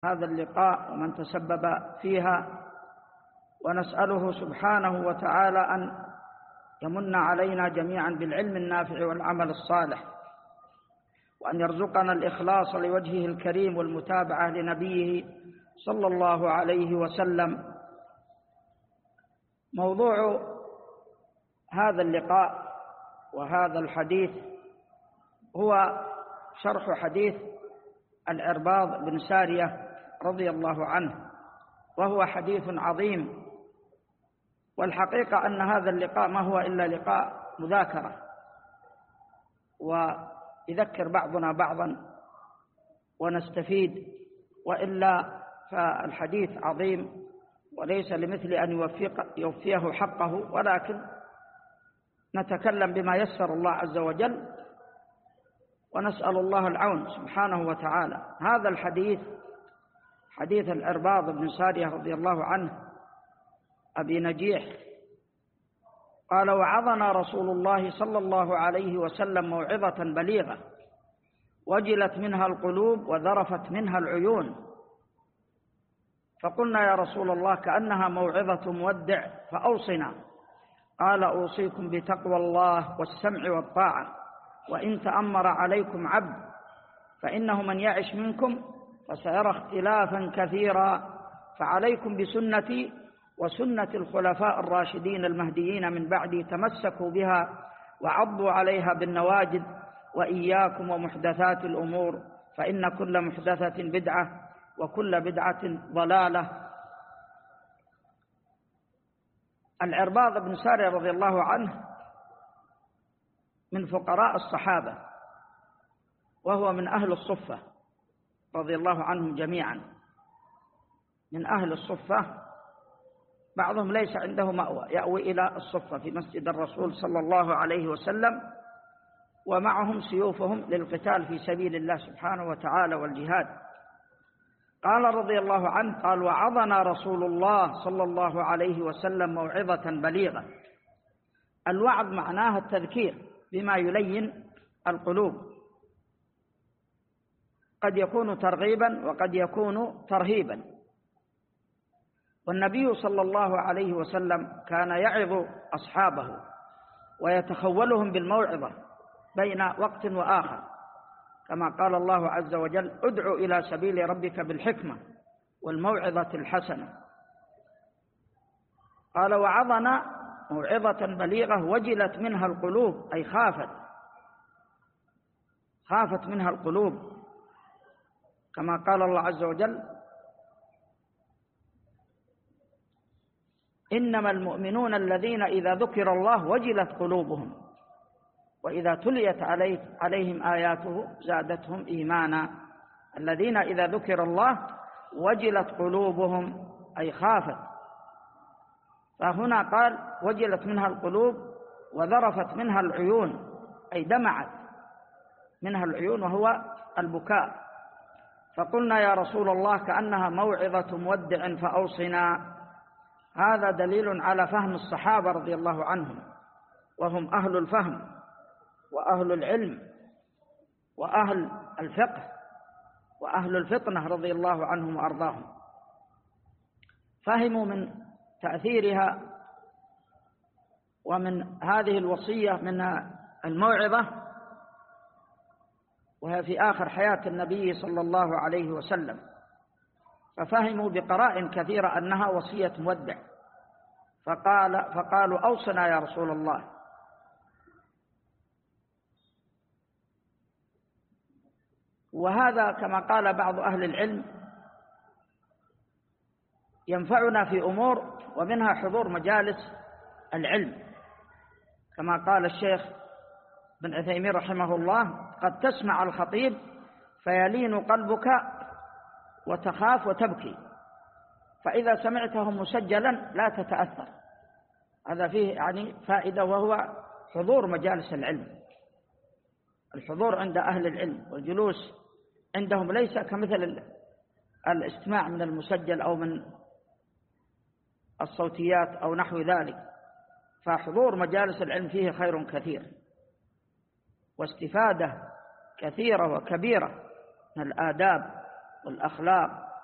هذا اللقاء ومن تسبب فيها، ونسأله سبحانه وتعالى أن يمن علينا جميعا بالعلم النافع والعمل الصالح، وأن يرزقنا الإخلاص لوجهه الكريم والمتابعة لنبيه صلى الله عليه وسلم. موضوع هذا اللقاء وهذا الحديث هو شرح حديث العرباض بن سارية رضي الله عنه، وهو حديث عظيم. والحقيقة أن هذا اللقاء ما هو إلا لقاء مذاكرة، ويذكر بعضنا بعضا ونستفيد، وإلا فالحديث عظيم وليس لمثل أن يوفيه حقه، ولكن نتكلم بما يسر الله عز وجل، ونسأل الله العون سبحانه وتعالى. هذا الحديث حديث العرباض بن سارية رضي الله عنه أبي نجيح قال: وعظنا رسول الله صلى الله عليه وسلم موعظة بليغة وجلت منها القلوب وذرفت منها العيون، فقلنا يا رسول الله كأنها موعظة مودع فأوصنا. قال: أوصيكم بتقوى الله والسمع والطاعة، وإن تأمر عليكم عبد فإنه من يعش منكم فسيرى اختلافا كثيرا، فعليكم بسنتي وسنة الخلفاء الراشدين المهديين من بعدي، تمسكوا بها وعضوا عليها بالنواجذ، وإياكم ومحدثات الأمور، فإن كل محدثة بدعة وكل بدعة ضلالة. العرباض بن سارية رضي الله عنه من فقراء الصحابة، وهو من أهل الصفة رضي الله عنهم جميعا، من أهل الصفة. بعضهم ليس عنده مأوى، يأوي إلى الصفة في مسجد الرسول صلى الله عليه وسلم، ومعهم سيوفهم للقتال في سبيل الله سبحانه وتعالى والجهاد. قال رضي الله عنه: قال: وعظنا رسول الله صلى الله عليه وسلم موعظة بليغة. الوعظ معناه التذكير بما يلين القلوب، قد يكون ترغيبا وقد يكون ترهيبا. والنبي صلى الله عليه وسلم كان يعظ أصحابه ويتخولهم بالموعظة بين وقت وآخر، كما قال الله عز وجل: ادع إلى سبيل ربك بالحكمة والموعظة الحسنة. قال: وعظنا موعظة بليغة وجلت منها القلوب، أي خافت منها القلوب، كما قال الله عز وجل: إنما المؤمنون الذين إذا ذكر الله وجلت قلوبهم وإذا تليت عليهم آياته زادتهم إيمانا. الذين إذا ذكر الله وجلت قلوبهم، أي خافت. فهنا قال: وجلت منها القلوب وذرفت منها العيون، أي دمعت منها العيون، وهو البكاء. فقلنا يا رسول الله كأنها موعظة مودع فأوصنا. هذا دليل على فهم الصحابة رضي الله عنهم، وهم أهل الفهم وأهل العلم وأهل الفقه وأهل الفطنة رضي الله عنهم وأرضاهم. فهموا من تأثيرها ومن هذه الوصية من الموعظة، وهي في آخر حياة النبي صلى الله عليه وسلم، ففهموا بقراء كثيرة أنها وصية مودع، فقالوا أوصنا يا رسول الله. وهذا كما قال بعض أهل العلم ينفعنا في أمور، ومنها حضور مجالس العلم، كما قال الشيخ بن عثيمين رحمه الله: قد تسمع الخطيب فيلين قلبك وتخاف وتبكي، فإذا سمعته مسجلا لا تتأثر. هذا فيه يعني فائدة، وهو حضور مجالس العلم، الحضور عند أهل العلم والجلوس عندهم ليس كمثل الاستماع من المسجل أو من الصوتيات أو نحو ذلك. فحضور مجالس العلم فيه خير كثير واستفادة كثيرة وكبيرة من الآداب والأخلاق